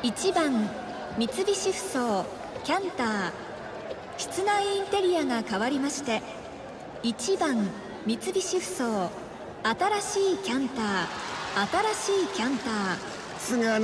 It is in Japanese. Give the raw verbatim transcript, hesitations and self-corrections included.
いちばん三菱ふそうキャンター、室内インテリアが変わりまして、いちばん三菱ふそう新しいキャンター、新しいキャンター。 菅